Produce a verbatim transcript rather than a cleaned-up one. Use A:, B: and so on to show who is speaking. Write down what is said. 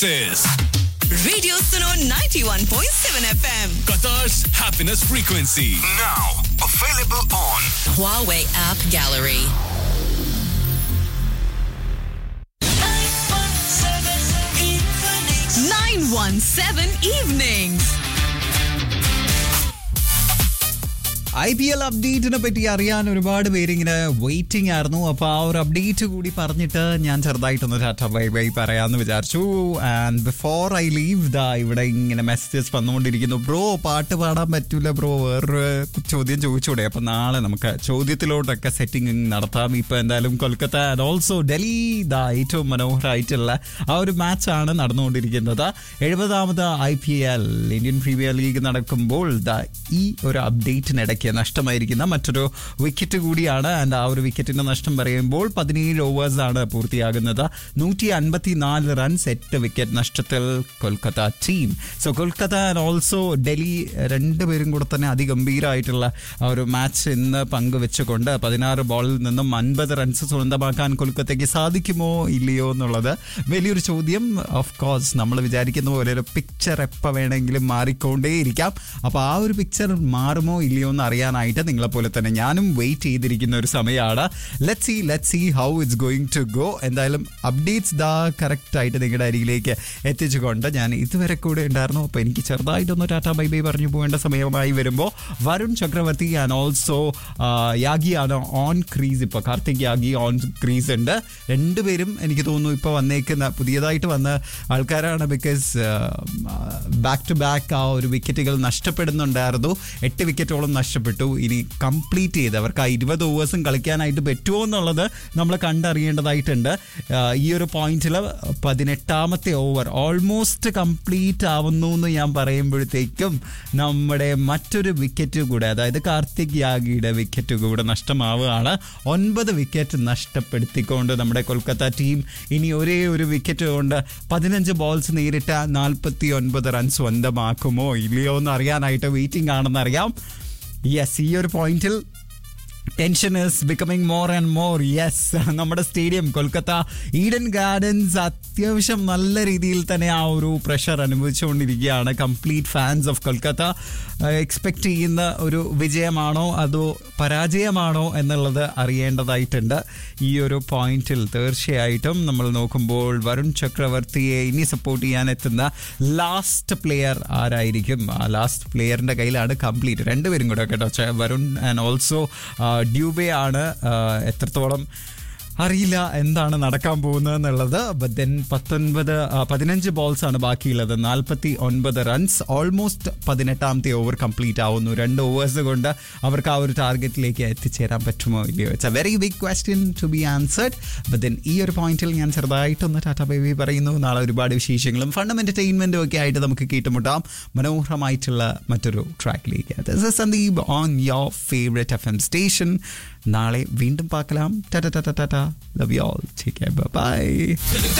A: is
B: Radio Suno ninety-one point seven F M.
A: Qatar's happiness frequency.
C: Now available on
B: Huawei App Gallery. nine one seven Evenings.
D: I P L അപ്ഡേറ്റിനെ പറ്റി അറിയാൻ ഒരുപാട് പേരിങ്ങനെ waiting ആയിരുന്നു. അപ്പോൾ ആ ഒരു update കൂടി പറഞ്ഞിട്ട് ഞാൻ ചെറുതായിട്ടൊന്ന് ടാറ്റ ബൈ ബൈ പറയാമെന്ന് വിചാരിച്ചു. ആൻഡ് ബിഫോർ ഐ ലീവ് ദാ ഇവിടെ ഇങ്ങനെ മെസ്സേജസ് വന്നുകൊണ്ടിരിക്കുന്നു. ബ്രോ പാട്ട് പാടാൻ പറ്റൂല ബ്രോ, വേറൊരു ചോദ്യം ചോദിച്ചൂടെ? അപ്പം നാളെ നമുക്ക് ചോദ്യത്തിലോട്ടൊക്കെ സെറ്റിംഗ് നടത്താം. ഇപ്പം എന്തായാലും കൊൽക്കത്ത ആൻഡ് ഓൾസോ ഡൽഹി ദാ ഏറ്റവും മനോഹരമായിട്ടുള്ള ആ ഒരു മാച്ചാണ് നടന്നുകൊണ്ടിരിക്കുന്നത്. എഴുപതാമത് I P L Indian premier league നടക്കുമ്പോൾ ദാ ഈ ഒരു അപ്ഡേറ്റിനിടയ്ക്ക് നഷ്ടമായിരിക്കുന്ന മറ്റൊരു വിക്കറ്റ് കൂടിയാണ്. ആൻഡ് ആ ഒരു വിക്കറ്റിന്റെ നഷ്ടം പറയുമ്പോൾ പതിനേഴ് ഓവേഴ്സ് ആണ് പൂർത്തിയാകുന്നത്. നൂറ്റി അൻപത്തി നാല് റൺസ്, എട്ട് വിക്കറ്റ് നഷ്ടത്തിൽ Kolkata team. So Kolkata and also Delhi രണ്ടുപേരും കൂടെ തന്നെ അതിഗംഭീരമായിട്ടുള്ള ആ ഒരു മാച്ച് ഇന്ന് പങ്കുവെച്ചുകൊണ്ട് പതിനാറ് ബോളിൽ നിന്നും അൻപത് റൺസ് സ്വന്തമാക്കാൻ കൊൽക്കത്തയ്ക്ക് സാധിക്കുമോ ഇല്ലയോ എന്നുള്ളത് വലിയൊരു ചോദ്യം. ഓഫ് കോഴ്സ് നമ്മൾ വിചാരിക്കുന്ന പോലെ ഒരു പിക്ചർ എപ്പോൾ വേണമെങ്കിലും മാറിക്കൊണ്ടേയിരിക്കാം. അപ്പോൾ ആ ഒരു പിക്ചർ മാറുമോ ഇല്ലയോ എന്ന് അറിയാനായിട്ട് നിങ്ങളെപ്പോലെ തന്നെ ഞാനും വെയിറ്റ് ചെയ്തിരിക്കുന്ന ഒരു സമയമാണ്. Let see let see how it's going to go. എന്തായാലും അപ്ഡേറ്റ്സ് ദാ കറക്റ്റായിട്ട് നിങ്ങളുടെ അരികിലേക്ക് എത്തിച്ചുകൊണ്ട് ഞാൻ ഇതുവരെ കൂടെ ഉണ്ടായിരുന്നു. അപ്പോൾ എനിക്ക് ചെറുതായിട്ടൊന്ന് ടാറ്റ ബൈ ബൈ പറഞ്ഞു പോകേണ്ട സമയമായി വരുമ്പോൾ Varun Chakravarthy and also യാഗിയാണ് on crease. ഇപ്പോൾ കാർത്തിക് യാഗി ഓൺ ക്രീസ് ഉണ്ട്. രണ്ടുപേരും എനിക്ക് തോന്നുന്നു ഇപ്പോൾ വന്നേക്കുന്ന പുതിയതായിട്ട് വന്ന ആൾക്കാരാണ്. ബിക്കോസ് ബാക്ക് ടു ബാക്ക് ആ ഒരു വിക്കറ്റുകൾ നഷ്ടപ്പെടുന്നുണ്ടായിരുന്നു. എട്ട് വിക്കറ്റോളം നഷ്ടപ്പെട്ടു. ഇനി കംപ്ലീറ്റ് ചെയ്ത് അവർക്ക് ആ ഇരുപത് ഓവേഴ്സും കളിക്കാനായിട്ട് പറ്റുമോ എന്നുള്ളത് നമ്മൾ കണ്ടറിയേണ്ടതായിട്ടുണ്ട്. ഈ ഒരു പോയിന്റിൽ പതിനെട്ടാമത്തെ ഓവർ ഓൾമോസ്റ്റ് കംപ്ലീറ്റ് ആവുന്നു എന്ന് ഞാൻ പറയുമ്പോഴത്തേക്കും നമ്മുടെ മറ്റൊരു വിക്കറ്റ് കൂടെ, അതായത് കാർത്തിക് യാഗിയുടെ വിക്കറ്റ് കൂടെ നഷ്ടമാവുകയാണ്. ഒൻപത് വിക്കറ്റ് നഷ്ടപ്പെടുത്തിക്കൊണ്ട് നമ്മുടെ കൊൽക്കത്ത ടീം ഇനി ഒരേ ഒരു വിക്കറ്റ് കൊണ്ട് പതിനഞ്ച് ബോൾസ് നേരിട്ട നാൽപ്പത്തി ഒൻപത് റൺസ് സ്വന്തമാക്കുമോ ഇല്ലയോ എന്ന് അറിയാനായിട്ട് വെയിറ്റിംഗ് ആണെന്നറിയാം. യെസ്, ഈ ഒരു പോയിന്റിൽ tension is becoming more and more. Yes, നമ്മുടെ സ്റ്റേഡിയം കൊൽക്കത്ത ഈഡൻ ഗാർഡൻസ് അത്യാവശ്യം നല്ല രീതിയിൽ തന്നെ ആ ഒരു pressure അനുഭവിച്ചുകൊണ്ടിരിക്കുകയാണ്. Complete fans of Kolkata expect ചെയ്യുന്ന ഒരു വിജയമാണോ അതോ പരാജയമാണോ എന്നുള്ളത് അറിയേണ്ടതായിട്ടുണ്ട്. ഈ ഒരു പോയിന്റിൽ തീർച്ചയായിട്ടും നമ്മൾ നോക്കുമ്പോൾ വരുൺ ചക്രവർത്തിയെ ഇനി സപ്പോർട്ട് ചെയ്യാൻ എത്തുന്ന ലാസ്റ്റ് പ്ലെയർ ആരായിരിക്കും? ആ ലാസ്റ്റ് പ്ലെയറിൻ്റെ കയ്യിലാണ് കംപ്ലീറ്റ് രണ്ടുപേരും കൂടെ കേട്ടോ, വരുൺ ആൻഡ് ഓൾസോ ഡ്യൂബെ ആണ്. എത്രത്തോളം അറിയില്ല എന്താണ് നടക്കാൻ പോകുന്നത് എന്നുള്ളത്. ബട്ട് ദെൻ പത്തൊൻപത് പതിനഞ്ച് ബോൾസ് ആണ് ബാക്കിയുള്ളത്, നാൽപ്പത്തി ഒൻപത് റൺസ്. ഓൾമോസ്റ്റ് പതിനെട്ടാമത്തെ ഓവർ കംപ്ലീറ്റ് ആവുന്നു. രണ്ട് ഓവേഴ്സ് കൊണ്ട് അവർക്ക് ആ ഒരു ടാർഗറ്റിലേക്ക് എത്തിച്ചേരാൻ പറ്റുമോ ഇല്ലയോ? It's A very big question to B answered. But then ഈ ഒരു പോയിന്റിൽ ഞാൻ ചെറുതായിട്ടൊന്ന് ടാറ്റ ബൈ ബൈ പറയുന്നു. നാളെ ഒരുപാട് വിശേഷങ്ങളും ഫണ്ടും എൻ്റർടൈൻമെൻറ്റും ഒക്കെ ആയിട്ട് നമുക്ക് കേട്ടുമുട്ടാം മനോഹരമായിട്ടുള്ള മറ്റൊരു ട്രാക്കിലേക്ക്. This is Sandeep on your favourite F M station. നാളെ വീണ്ടും പാക്കലാം. Tata Tata Tata. Love you all. Take care. Bye bye.